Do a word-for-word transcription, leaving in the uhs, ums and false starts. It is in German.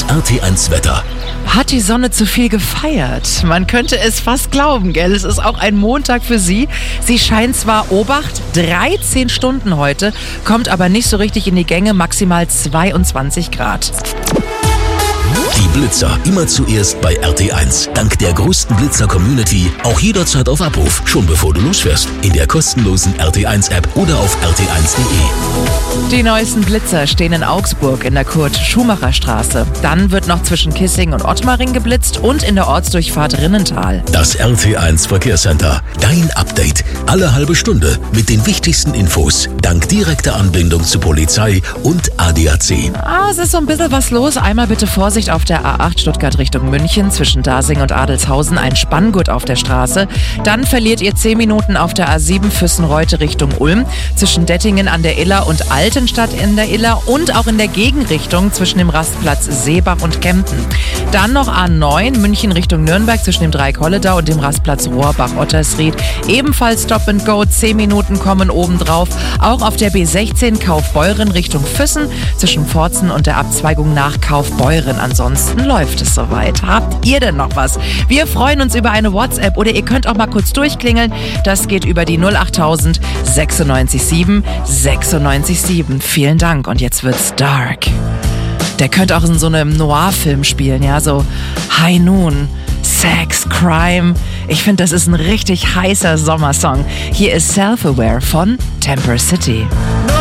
R T eins Wetter. Hat die Sonne zu viel gefeiert? Man könnte es fast glauben, gell? Es ist auch ein Montag für sie. Sie scheint zwar, Obacht, dreizehn Stunden heute, kommt aber nicht so richtig in die Gänge, maximal zweiundzwanzig Grad. Die Blitzer immer zuerst bei R T eins. Dank der größten Blitzer-Community auch jederzeit auf Abruf, schon bevor du losfährst. In der kostenlosen R T eins App oder auf R T eins Punkt de. Die neuesten Blitzer stehen in Augsburg in der Kurt-Schumacher-Straße. Dann wird noch zwischen Kissing und Ottmaring geblitzt und in der Ortsdurchfahrt Rinnental. Das R T eins Verkehrscenter. Dein Update. Alle halbe Stunde mit den wichtigsten Infos. Dank direkter Anbindung zu Polizei und A D A C. Ah, es ist so ein bisschen was los. Einmal bitte Vorsicht auf der A acht Stuttgart Richtung München zwischen Dasing und Adelshausen, ein Spanngurt auf der Straße. Dann verliert ihr zehn Minuten auf der A sieben Füssen-Reute Richtung Ulm, zwischen Dettingen an der Iller und Altenstadt in der Iller und auch in der Gegenrichtung zwischen dem Rastplatz Seebach und Kempten. Dann noch A neun München Richtung Nürnberg zwischen dem Dreieck-Holledau und dem Rastplatz Rohrbach-Ottersried. Ebenfalls Stop and Go, zehn Minuten kommen obendrauf. Auch auf der B sechzehn Kaufbeuren Richtung Füssen zwischen Pforzen und der Abzweigung nach Kaufbeuren. Ansonsten läuft es soweit. Habt ihr denn noch was? Wir freuen uns über eine WhatsApp oder ihr könnt auch mal kurz durchklingeln. Das geht über die null achttausend sechsundneunzig sieben sechsundneunzig sieben. Vielen Dank und jetzt wird's dark. Der könnte auch in so einem Noir-Film spielen, ja, so High Noon, Sex, Crime. Ich finde, das ist ein richtig heißer Sommersong. Hier ist Self-Aware von Temper City.